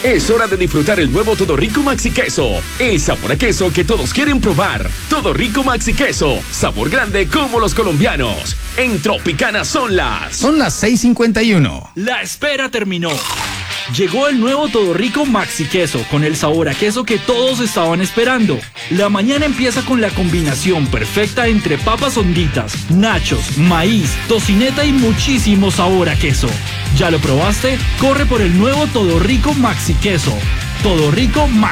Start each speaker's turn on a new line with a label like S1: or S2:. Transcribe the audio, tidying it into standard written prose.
S1: Es hora de disfrutar el nuevo Todo Rico Maxi Queso. El sabor a queso que todos quieren probar. Todo Rico Maxi Queso. Sabor grande como los colombianos. En Tropicana son las
S2: 6:51.
S3: La espera terminó. Llegó el nuevo Todo Rico Maxi Queso con el sabor a queso que todos estaban esperando. La mañana empieza con la combinación perfecta entre papas honditas, nachos, maíz, tocineta y muchísimo sabor a queso. ¿Ya lo probaste? Corre por el nuevo Todo Rico Maxi Queso. Todo Rico Maxi